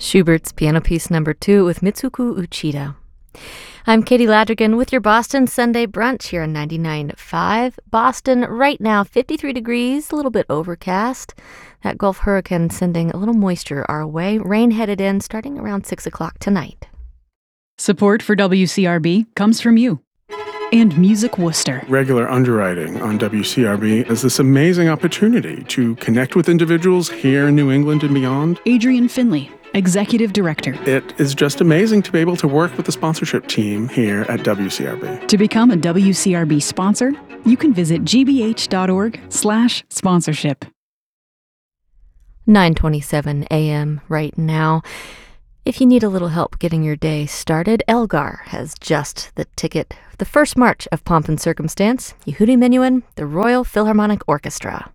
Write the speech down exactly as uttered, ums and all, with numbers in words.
Schubert's Piano Piece Number two with Mitsuko Uchida. I'm Katie Ladrigan with your Boston Sunday Brunch here on ninety-nine point five. Boston right now, fifty-three degrees, a little bit overcast. That Gulf hurricane sending a little moisture our way. Rain headed in starting around six o'clock tonight. Support for W C R B comes from you and Music Worcester. Regular underwriting on W C R B is this amazing opportunity to connect with individuals here in New England and beyond. Adrian Finley, Executive Director. It is just amazing to be able to work with the sponsorship team here at W C R B. To become a W C R B sponsor, you can visit gbh.org slash sponsorship. nine twenty-seven a.m. right now. If you need a little help getting your day started, Elgar has just the ticket. The first march of Pomp and Circumstance, Yehudi Menuhin, the Royal Philharmonic Orchestra.